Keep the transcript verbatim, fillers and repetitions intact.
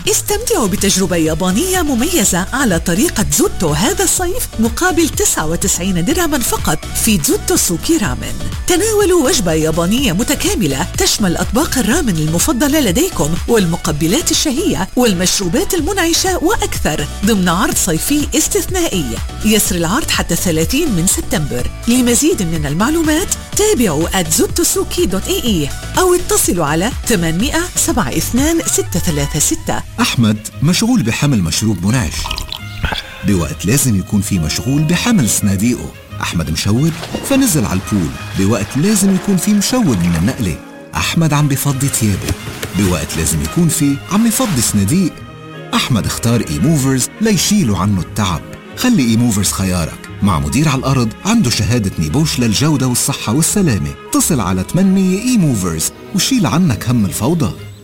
استمتعوا بتجربة يابانية مميزة على طريقة زوتو هذا الصيف مقابل تسعة وتسعين درهما فقط في زوتو سوكي رامن. تناولوا وجبة يابانية متكاملة تشمل أطباق الرامن المفضلة لديكم والمقبلات الشهية والمشروبات المنعشة وأكثر ضمن عرض صيفي استثنائي يسري العرض حتى ثلاثين من سبتمبر. لمزيد من المعلومات تابعوا آت زوتوسوكي دوت إي إي أو اتصلوا على ثمانمئة سبعة اثنين ستة ثلاثة ستة. أحمد مشغول بحمل مشروب منعش بوقت لازم يكون في مشغول بحمل صناديقه. أحمد مشوب فنزل على البول بوقت لازم يكون في مشوب من النقلة. أحمد عم بفضي ثيابه بوقت لازم يكون في عم يفضي صناديق. أحمد اختار إي موفرز ليشيلوا عنه التعب. خلي إي موفرز خيارك مع مدير على الأرض عنده شهادة نيبوش للجودة والصحة والسلامة. اتصل على ثمانمئة إي موفرز وشيل عنك هم الفوضى.